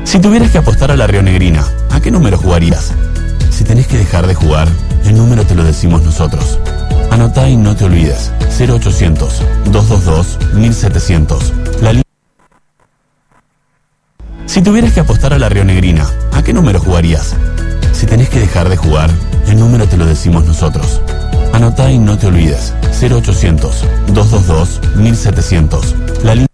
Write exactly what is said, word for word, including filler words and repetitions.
Si tuvieras que apostar a la rionegrina, ¿a qué número jugarías? Si tenés que dejar de jugar, el número te lo decimos nosotros. Anotá y no te olvides. cero ochocientos, doscientos veintidós, mil setecientos. La li- Si tuvieras que apostar a la rionegrina, ¿a qué número jugarías? Si tenés que dejar de jugar, el número te lo decimos nosotros. Anotá y no te olvides. cero ochocientos, doscientos veintidós, mil setecientos. La línea